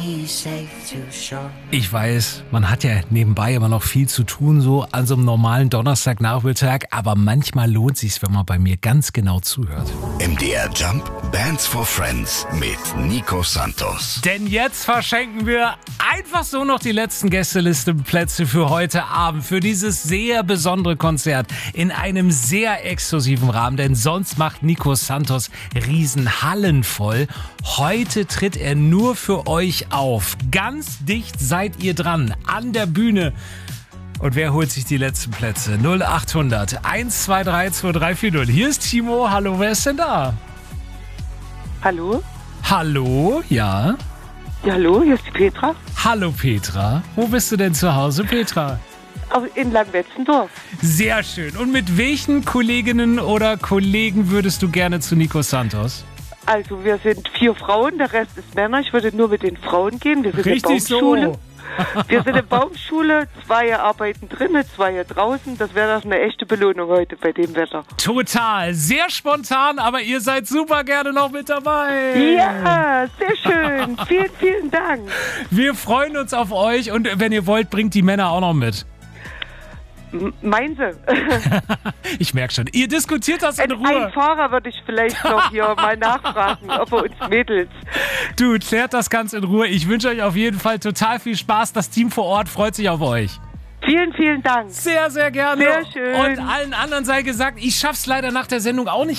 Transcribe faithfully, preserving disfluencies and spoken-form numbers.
Ich weiß, man hat ja nebenbei immer noch viel zu tun, so an so einem normalen Donnerstagnachmittag, aber manchmal lohnt es sich, wenn man bei mir ganz genau zuhört. M D R Jump Bands for Friends mit Nico Santos. Denn jetzt verschenken wir einfach so noch die letzten Gästelistenplätze für heute Abend, für dieses sehr besondere Konzert in einem sehr exklusiven Rahmen, denn sonst macht Nico Santos Riesenhallen voll. Heute tritt er nur für euch auf. Ganz dicht seid ihr dran, an der Bühne. Und wer holt sich die letzten Plätze? null acht hundert eins zwei drei zwei drei vier null. Hier ist Timo. Hallo, wer ist denn da? Hallo? Hallo, ja. Ja, hallo, hier ist die Petra. Hallo Petra. Wo bist du denn zu Hause, Petra? In Langwetzendorf. Sehr schön. Und mit welchen Kolleginnen oder Kollegen würdest du gerne zu Nico Santos? Also wir sind vier Frauen, der Rest ist Männer. Ich würde nur mit den Frauen gehen. Wir sind Richtig in der Baumschule. so. Wir sind in der Baumschule, zwei arbeiten drinnen, zwei draußen. Das wäre doch eine echte Belohnung heute bei dem Wetter. Total. Sehr spontan, aber ihr seid super gerne noch mit dabei. Ja, sehr schön. Vielen, vielen Dank. Wir freuen uns auf euch und wenn ihr wollt, bringt die Männer auch noch mit. Meinen Sie? Ich merke schon. Ihr diskutiert das in Ein, Ruhe. ein Fahrer würde ich vielleicht noch hier mal nachfragen, ob er uns Mädels... Du, klärt das ganz in Ruhe. Ich wünsche euch auf jeden Fall total viel Spaß. Das Team vor Ort freut sich auf euch. Vielen, vielen Dank. Sehr, sehr gerne. Sehr schön. Und allen anderen sei gesagt, ich schaff's leider nach der Sendung auch nicht.